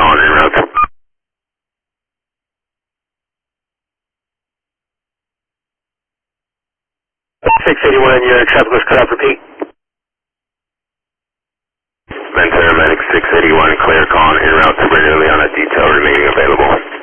calling en route. 681, New York Southwest, cut off, repeat. Ventura Medic 681, clear calling en route to Bernouilli on a detail remaining available.